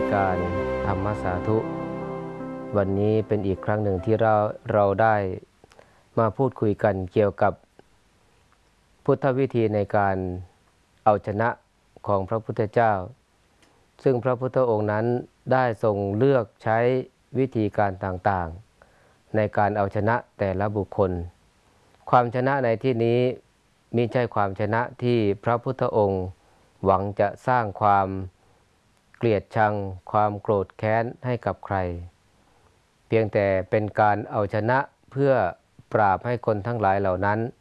การธรรมสาธุวันนี้เป็นอีกครั้งหนึ่งที่เราได้มาพูดคุยกันเกี่ยวกับพุทธวิธีในการเอาชนะของพระพุทธเจ้าซึ่งพระพุทธองค์นั้นได้ทรงเลือกใช้วิธีการต่างๆในการเอาชนะแต่ละบุคคลความชนะในที่นี้มิใช่ความชนะที่พระพุทธองค์หวังจะสร้างความเกลียดชังความโกรธแค้นให้กับใครเพียงแต่เป็นการเอาชนะเพื่อปราบให้คนทั้งหลายเหล่านั้น